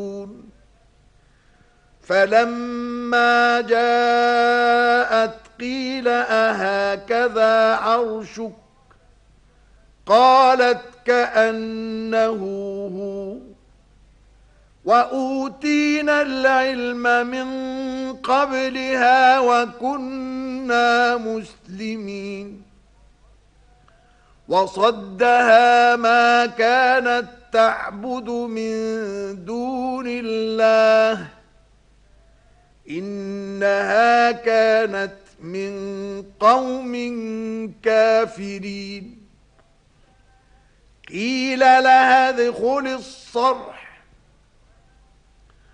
فلما جاءت قيل أهكذا عرشك قالت كأنه هو وأوتينا العلم من قبلها وكنا مسلمين وصدها ما كانت تعبد من دون الله إنها كانت من قوم كافرين قيل لها ادخل الصرح